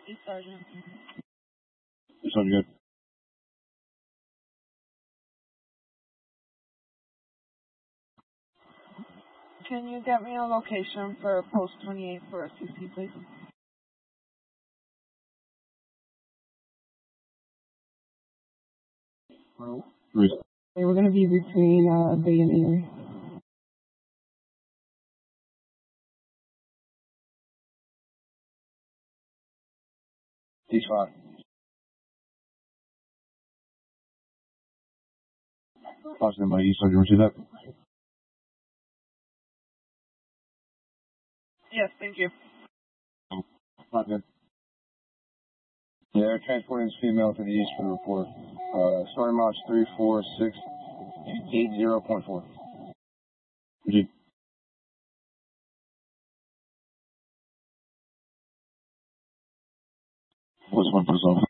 Yes, Sergeant. Sounds good. Can you get me a location for post 28 for a CC, please? Three. Okay, we're going to be between Bay and Erie. D5. Positive by East. Do you receive that? Yes, thank you. Not good. Yeah, they're transporting this female to the east for the report. Story march 34680.4. Proceed. What's one for yourself?